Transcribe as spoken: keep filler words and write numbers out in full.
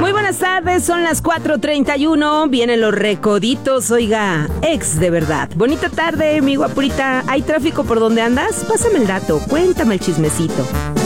Muy buenas tardes, son las cuatro treinta y uno, vienen los recoditos, oiga, ex de verdad. Bonita tarde, mi guapurita, ¿hay tráfico por donde andas? Pásame el dato, cuéntame el chismecito.